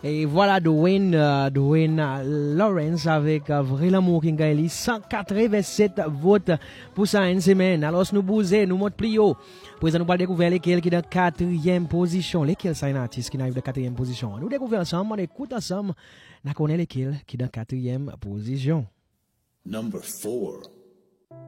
Et voilà Dwayne Lawrence avec Vrai l'amour qui gagne 187 votes pour ça une semaine. Alors nous bouger, nous monte plus haut. Pour ça nous pas découvrir lesquels qui dans 4e position. Lesquels c'est un artiste qui arrive dans 4e position. Nous découvrir ensemble, on écoute ensemble, nous connaît lesquels qui dans 4e position. Number 4.